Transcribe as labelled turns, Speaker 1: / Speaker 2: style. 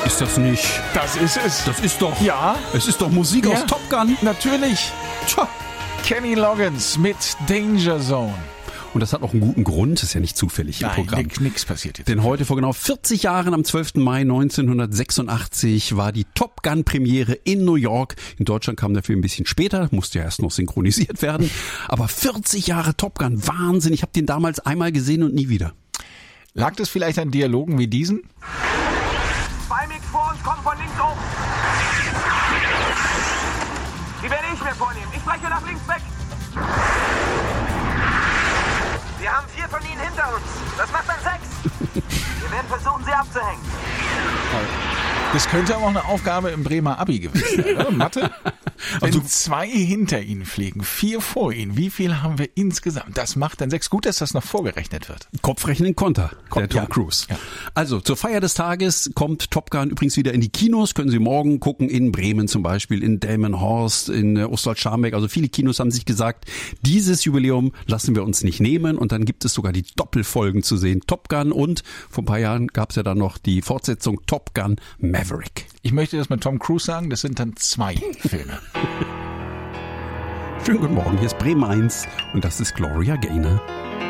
Speaker 1: Ist das nicht?
Speaker 2: Das ist es.
Speaker 1: Das ist doch...
Speaker 2: Ja.
Speaker 1: Es ist doch Musik
Speaker 2: Ja.
Speaker 1: aus Top Gun.
Speaker 2: Natürlich.
Speaker 1: Tja.
Speaker 2: Kenny Loggins mit Danger Zone.
Speaker 1: Und das hat auch einen guten Grund. Das ist ja nicht zufällig im Programm.
Speaker 2: Nix passiert jetzt.
Speaker 1: Denn heute vor genau 40 Jahren, am 12. Mai 1986, war die Top Gun Premiere in New York. In Deutschland kam der Film ein bisschen später, musste ja erst noch synchronisiert werden. Aber 40 Jahre Top Gun, Wahnsinn. Ich habe den damals einmal gesehen und nie wieder.
Speaker 2: Lag das vielleicht an Dialogen wie diesen?
Speaker 3: 2 Mix vor uns kommen von links oben. Die werde ich mir vornehmen. Ich breche nach links weg. Wir haben 4 von ihnen hinter uns. Das macht dann 6. Wir werden versuchen, sie abzuhängen.
Speaker 2: Das könnte aber auch eine Aufgabe im Bremer Abi gewesen sein, oder? Mathe? Wenn
Speaker 1: Also
Speaker 2: 2 hinter ihnen fliegen, 4 vor ihnen, wie viel haben wir insgesamt? Das macht dann 6. Gut, dass das noch vorgerechnet wird.
Speaker 1: Kopfrechnen Konter, der Tom
Speaker 2: ja.
Speaker 1: Cruise.
Speaker 2: Ja.
Speaker 1: Also zur Feier des Tages kommt Top Gun übrigens wieder in die Kinos. Können Sie morgen gucken, in Bremen zum Beispiel, in Delmenhorst, in Ostwald-Scharmbeck. Also viele Kinos haben sich gesagt, dieses Jubiläum lassen wir uns nicht nehmen. Und dann gibt es sogar die Doppelfolgen zu sehen. Top Gun und vor ein paar Jahren gab es ja dann noch die Fortsetzung Top Gun Maverick.
Speaker 2: Ich möchte das mit Tom Cruise sagen, das sind dann 2 Filme.
Speaker 1: Schönen guten Morgen, hier ist Bremen 1 und das ist Gloria Gaynor.